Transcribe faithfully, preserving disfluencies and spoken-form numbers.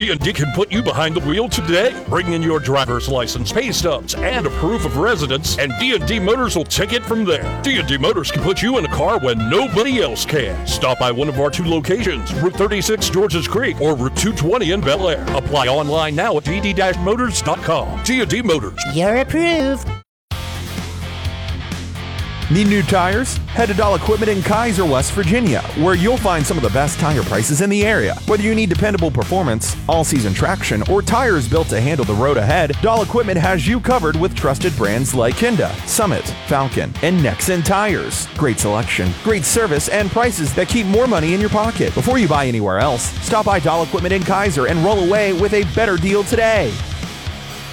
D and D can put you behind the wheel today. Bring in your driver's license, pay stubs, and a proof of residence, and D and D Motors will take it from there. D and D Motors can put you in a car when nobody else can. Stop by one of our two locations, Route thirty-six Georges Creek or Route two twenty in Bel Air. Apply online now at d d motors dot com. D and D Motors. You're approved. Need new tires? Head to Dahl Equipment in Kaiser, West Virginia, where you'll find some of the best tire prices in the area. Whether you need dependable performance, all-season traction, or tires built to handle the road ahead, Dahl Equipment has you covered with trusted brands like Kinda, Summit, Falcon, and Nexen tires. Great selection, great service, and prices that keep more money in your pocket. Before you buy anywhere else, stop by Dahl Equipment in Kaiser and roll away with a better deal today.